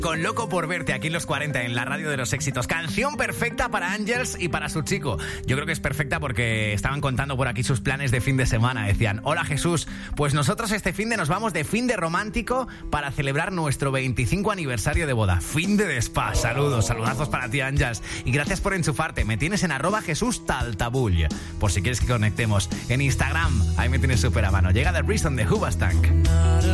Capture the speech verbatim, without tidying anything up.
Con Loco por verte aquí en los cuarenta en la radio de los éxitos. Canción perfecta para Ángels y para su chico. Yo creo que es perfecta porque estaban contando por aquí sus planes de fin de semana. Decían, hola Jesús, pues nosotros este fin de nos vamos de fin de romántico para celebrar nuestro veinticinco aniversario de boda. Fin de spa. Saludos, saludazos para ti Ángels. Y gracias por enchufarte. Me tienes en arroba Jesús Taltabull. Por si quieres que conectemos. En Instagram, ahí me tienes súper a mano. Llega The Reason de Hoobastank.